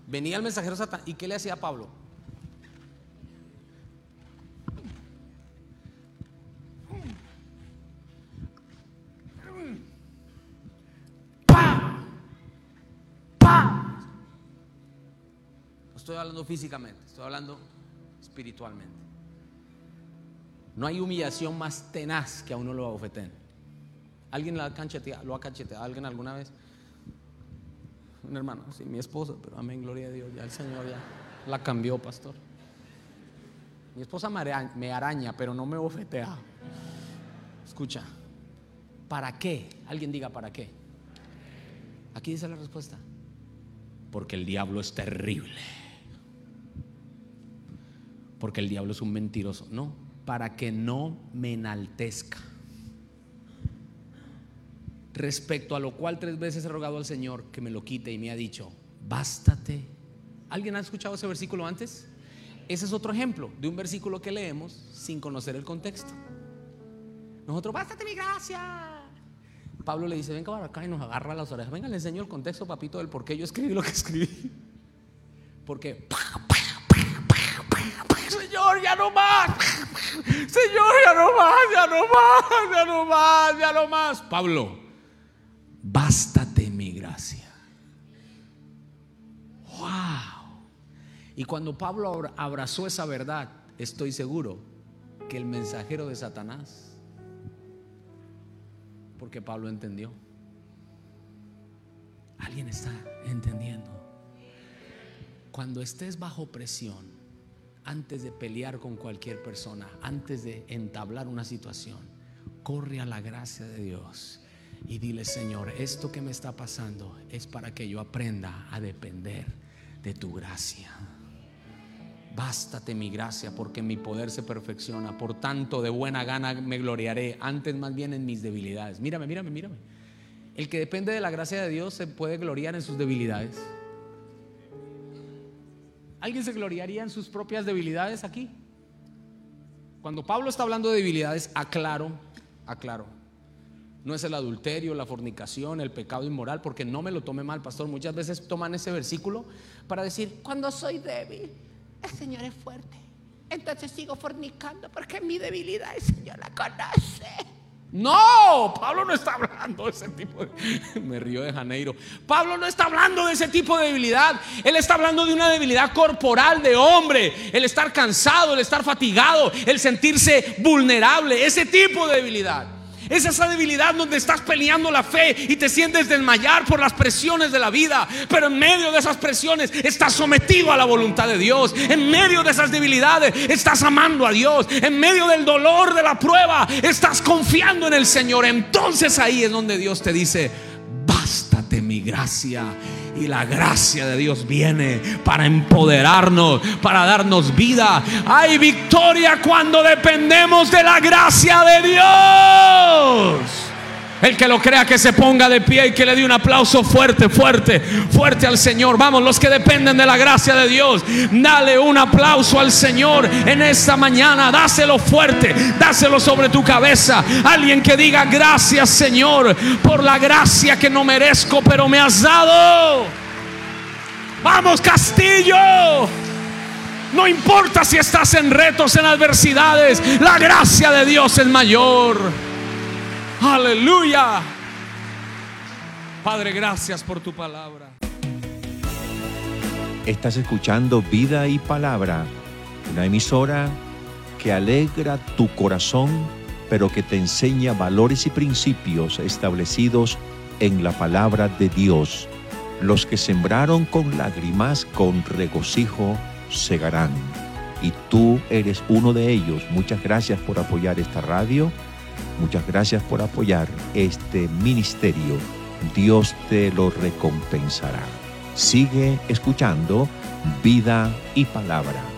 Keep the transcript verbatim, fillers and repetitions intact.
Venía el mensajero Satanás. ¿Y qué le hacía a Pablo? ¡Pah! ¡Pah! No estoy hablando físicamente, estoy hablando espiritualmente. No hay humillación más tenaz que a uno lo abofeteen. ¿Alguien lo ha cacheteado, lo ha cacheteado a alguien alguna vez? Un hermano, sí, mi esposa, pero amén, gloria a Dios, ya el Señor ya la cambió, pastor. Mi esposa me araña, me araña, pero no me bofetea. Escucha, ¿para qué? Alguien diga ¿para qué? Aquí dice la respuesta: porque el diablo es terrible. Porque el diablo es un mentiroso. No, para que no me enaltezca. Respecto a lo cual tres veces he rogado al Señor que me lo quite, y me ha dicho: bástate. ¿Alguien ha escuchado ese versículo antes? Ese es otro ejemplo de un versículo que leemos sin conocer el contexto. Nosotros: bástate mi gracia. Pablo le dice: venga para acá, y nos agarra las orejas. Venga, le enseño el contexto, papito, del por qué yo escribí lo que escribí. Porque Señor, ya no más. Señor, ya no más, ya no más, ya no más, ya no más. Pablo: bástate mi gracia. Wow. Y cuando Pablo abrazó esa verdad, estoy seguro que el mensajero de Satanás, porque Pablo entendió. ¿Alguien está entendiendo? Cuando estés bajo presión, antes de pelear con cualquier persona, antes de entablar una situación, corre a la gracia de Dios y dile: Señor, esto que me está pasando es para que yo aprenda a depender de tu gracia. Bástate mi gracia, porque mi poder se perfecciona. Por tanto, de buena gana me gloriaré, antes más bien en mis debilidades. Mírame, mírame, mírame. El que depende de la gracia de Dios se puede gloriar en sus debilidades. ¿Alguien se gloriaría en sus propias debilidades aquí? Cuando Pablo está hablando de debilidades, aclaro, aclaro, no es el adulterio, la fornicación, el pecado inmoral, porque no me lo tome mal, pastor. Muchas veces toman ese versículo para decir: cuando soy débil, el Señor es fuerte, entonces sigo fornicando porque mi debilidad el Señor la conoce. No, Pablo no está hablando de ese tipo de... Me río de Janeiro. Pablo no está hablando de ese tipo de debilidad. Él está hablando de una debilidad corporal de hombre. El estar cansado, el estar fatigado, el sentirse vulnerable. Ese tipo de debilidad. Es esa debilidad donde estás peleando la fe y te sientes desmayar por las presiones de la vida, pero en medio de esas presiones estás sometido a la voluntad de Dios. En medio de esas debilidades estás amando a Dios. En medio del dolor de la prueba estás confiando en el Señor. Entonces ahí es donde Dios te dice: bástate mi gracia. Y la gracia de Dios viene para empoderarnos, para darnos vida. Hay victoria cuando dependemos de la gracia de Dios. El que lo crea, que se ponga de pie y que le dé un aplauso fuerte, fuerte, fuerte al Señor. Vamos, los que dependen de la gracia de Dios, dale un aplauso al Señor en esta mañana. Dáselo fuerte, dáselo sobre tu cabeza. Alguien que diga: gracias, Señor, por la gracia que no merezco, pero me has dado. Vamos, Castillo. No importa si estás en retos, en adversidades, la gracia de Dios es mayor. Aleluya. Padre, gracias por tu palabra. Estás escuchando Vida y Palabra, una emisora que alegra tu corazón, pero que te enseña valores y principios establecidos en la palabra de Dios. Los que sembraron con lágrimas, con regocijo segarán. Y tú eres uno de ellos. Muchas gracias por apoyar esta radio. Muchas gracias por apoyar este ministerio. Dios te lo recompensará. Sigue escuchando Vida y Palabra.